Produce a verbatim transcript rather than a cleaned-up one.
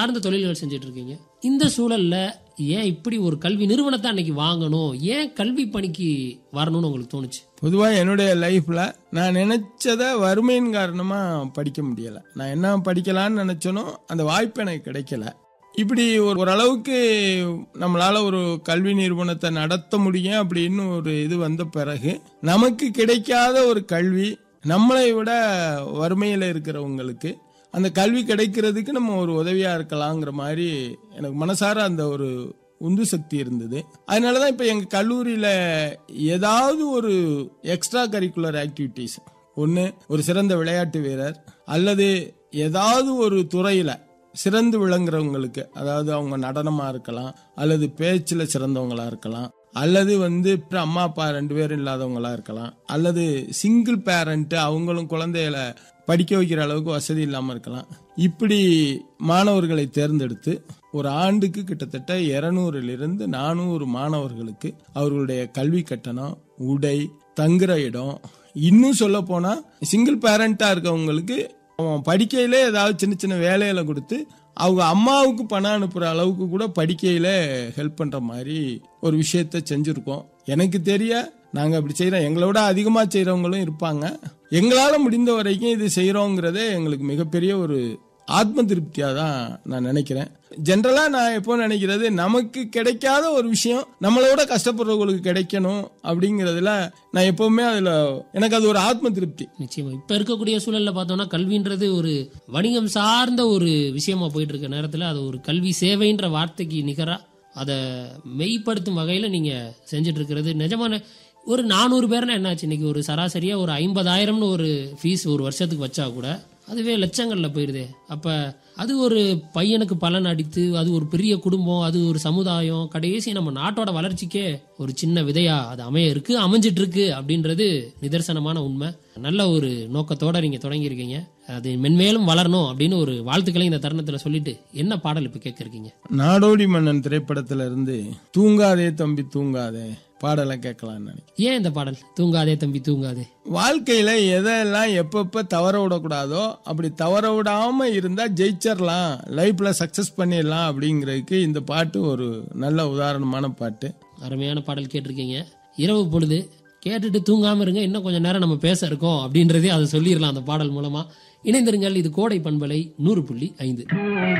சார்ந்த தொழில்கள் செஞ்சுட்டு இருக்கீங்க. இந்த சூழல்ல ஏன் இப்படி ஒரு கல்வி நிறுவனத்தை அன்னைக்கு வாங்கணும், ஏன் கல்வி பணிக்கு வரணும்னு உங்களுக்கு தோணுச்சு? பொதுவாக என்னுடைய லைஃப்ல நான் நினைச்சதை வறுமையின் காரணமா படிக்க முடியல. நான் என்ன படிக்கலான்னு நினைச்சனோ அந்த வாய்ப்பு எனக்கு கிடைக்கல. இப்படி ஒரு ஓரளவுக்கு நம்மளால ஒரு கல்வி நிறுவனத்தை நடத்த முடியும் அப்படின்னு ஒரு இது வந்த பிறகு நமக்கு கிடைக்காத ஒரு கல்வி, நம்மளை விட வறுமையில் இருக்கிறவங்களுக்கு அந்த கல்வி கிடைக்கிறதுக்கு நம்ம ஒரு உதவியா இருக்கலாங்கிற மாதிரி எனக்கு மனசார அந்த ஒரு உந்து சக்தி இருந்தது. அதனாலதான் இப்ப எங்க கல்லூரியில ஏதாவது ஒரு எக்ஸ்ட்ரா கரிக்குலர் ஆக்டிவிட்டிஸ், ஒன்னு ஒரு சிறந்த விளையாட்டு வீரர் அல்லது ஏதாவது ஒரு துறையில சிறந்து விளங்குறவங்களுக்கு, அதாவது அவங்க நடனமா இருக்கலாம் அல்லது பேச்சுல சிறந்தவங்களா இருக்கலாம் அல்லது வந்து அம்மா அப்பா ரெண்டு பேரும் இல்லாதவங்களா இருக்கலாம் அல்லது சிங்கிள் பேரண்ட், அவங்களும் குழந்தைகளை படிக்க வைக்கிற அளவுக்கு வசதி இல்லாம இருக்கலாம். இப்படி மாணவர்களை தேர்ந்தெடுத்து ஒரு ஆண்டுக்கு கிட்டத்தட்ட இருநூறிலிருந்து நானூறு மாணவர்களுக்கு அவர்களுடைய கல்வி கட்டணம், உடை, தங்குற இடம், இன்னும் சொல்ல போனா சிங்கிள் பேரண்டா இருக்கவங்களுக்கு அவன் படிக்கையில ஏதாவது சின்ன சின்ன வேலைகளை கொடுத்து அவங்க அம்மாவுக்கு பணம் அனுப்புற அளவுக்கு கூட படிக்கையில ஹெல்ப் பண்ற மாதிரி ஒரு விஷயத்த செஞ்சிருக்கோம். எனக்கு தெரிய நாங்க அப்படி செய்யறோம். எங்களோட அதிகமா செய்யறவங்களும் இருப்பாங்க. எங்களால முடிந்த வரைக்கும் இது செய்யறோங்கிறதே எங்களுக்கு மிகப்பெரிய ஒரு ஆத்ம திருப்தியா தான் நான் நினைக்கிறேன். ஜென்ரலா நான் எப்போ நினைக்கிறது, நமக்கு கிடைக்காத ஒரு விஷயம் நம்மளோட கஷ்டப்படுறவங்களுக்கு கிடைக்கணும் அப்படிங்கறதுல நான் எப்பவுமே அதுல எனக்கு அது ஒரு ஆத்ம திருப்தி. நிச்சயமா இப்ப இருக்கக்கூடிய சூழல்ல பார்த்தோம்னா கல்வின்றது ஒரு வணிகம் சார்ந்த ஒரு விஷயமா போயிட்டு இருக்க நேரத்துல அது ஒரு கல்வி சேவைன்ற வார்த்தைக்கு நிகரா அதை மெய்ப்படுத்தும் வகையில நீங்க செஞ்சுட்டு இருக்கிறது நிஜமான ஒரு நானூறு பேர்னா என்னாச்சு, இன்னைக்கு ஒரு சராசரியா ஒரு ஐம்பதாயிரம்னு ஒரு ஃபீஸ் ஒரு வருஷத்துக்கு வச்சா கூட அதுவே லட்சங்கள்ல போயிருதே. அப்ப அது ஒரு பையனுக்கு பலன் அடித்து அது ஒரு பெரிய குடும்பம், அது ஒரு சமுதாயம், கடைசி நம்ம நாட்டோட வளர்ச்சிக்கே ஒரு சின்ன விதையா அது அமைய இருக்கு, அமைஞ்சிட்டு இருக்கு அப்படின்றது நிதர்சனமான உண்மை. நல்ல ஒரு நோக்கத்தோட நீங்க தொடங்கி இருக்கீங்க. அது மென்மேலும் வளரணும் அப்படின்னு ஒரு வாழ்த்துக்களை இந்த தருணத்துல சொல்லிட்டு என்ன பாடல் இப்ப கேட்க இருக்கீங்க? நாடோடி மன்னன் திரைப்படத்துல இருந்து தூங்காதே தம்பி தூங்காதே பாடலை கேட்கலாம் நினைக்கிறேன். ஏன் இந்த பாடல் தூங்காதே தம்பி தூங்காதே? வாழ்க்கையில எதெல்லாம் எப்பப்ப தவற விடக்கூடாதோ அப்படி தவற விடாம இருந்தா ஜெயிச்சிடலாம், லைஃப்ல சக்சஸ் பண்ணிடலாம் அப்படிங்கிறதுக்கு இந்த பாட்டு ஒரு நல்ல உதாரணமான பாட்டு. அருமையான பாடல் கேட்டிருக்கீங்க. இரவு பொழுது கேட்டுட்டு தூங்காம இருங்க, இன்னும் கொஞ்சம் நேரம் நம்ம பேச இருக்கோம் அப்படின்றதே அதை சொல்லிடலாம் அந்த பாடல் மூலமா. இணைந்திருங்கள். இது கோடை பண்பலை நூறு புள்ளி ஐந்து.